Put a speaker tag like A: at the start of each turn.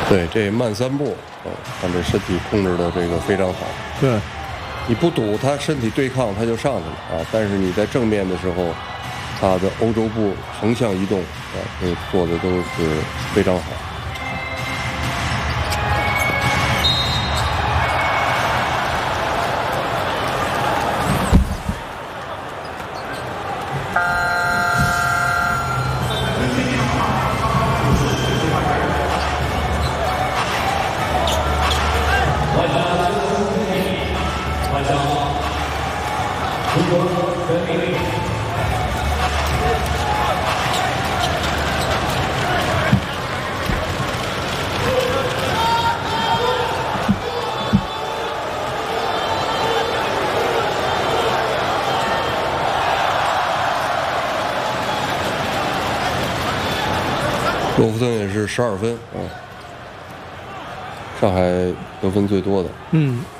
A: 对，这慢3步，看这身体控制的这个非常好。
B: 对，
A: 你不堵他身体对抗，他就上去了啊。但是你在正面的时候，他的欧洲步横向移动啊，这做的都是非常好。罗弗森也是12分啊，上海得分最多的。
B: 嗯。